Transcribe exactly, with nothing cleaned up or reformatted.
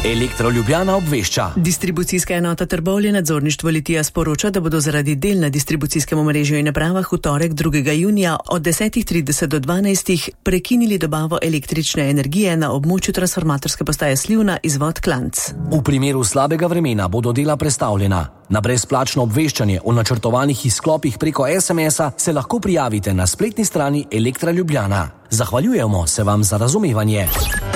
Elektro Ljubljana obvešča. Distribucijska enota Trbovlje nadzorništvo Litija sporoča, da bodo zaradi del na distribucijskem omrežju in napravah v torek drugega junija od desetih trideset do dvanajstih prekinili dobavo električne energije na območju transformatorske postaje Slivna izvod Klanc. V primeru slabega vremena bodo dela prestavljena. Na brezplačno obveščanje o načrtovanih izklopih preko es em es-a se lahko prijavite na spletni strani Elektra Ljubljana. Zahvaljujemo se vam za razumevanje.